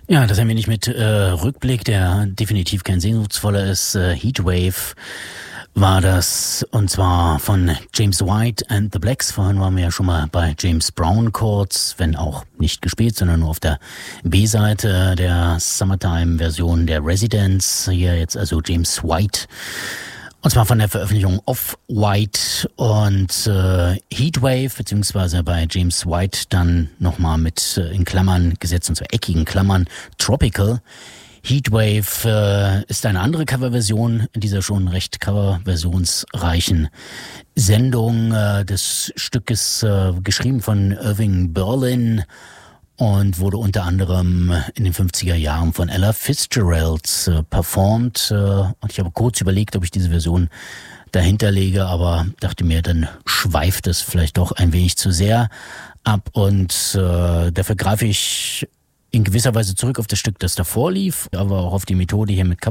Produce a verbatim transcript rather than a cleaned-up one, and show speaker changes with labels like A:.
A: Ja, das ein wenig mit äh, Rückblick, der definitiv kein sehnsuchtsvoller ist. Äh, Heatwave war das, und zwar von James White and the Blacks. Vorhin waren wir ja schon mal bei James Brown kurz, wenn auch nicht gespielt, sondern nur auf der B-Seite der Summertime-Version der Residents. Hier jetzt also James White. Und zwar von der Veröffentlichung Off-White und äh, Heatwave, beziehungsweise bei James White dann nochmal mit äh, in Klammern gesetzt, und zwar eckigen Klammern, Tropical. Heatwave äh, ist eine andere Coverversion in dieser schon recht coverversionsreichen Sendung äh, des Stückes, äh, geschrieben von Irving Berlin, und wurde unter anderem in den fünfziger Jahren von Ella Fitzgerald äh, performt. Äh, und ich habe kurz überlegt, ob ich diese Version dahinter lege, aber dachte mir, dann schweift es vielleicht doch ein wenig zu sehr ab. Und äh, dafür greife ich in gewisser Weise zurück auf das Stück, das davor lief, aber auch auf die Methode hier mit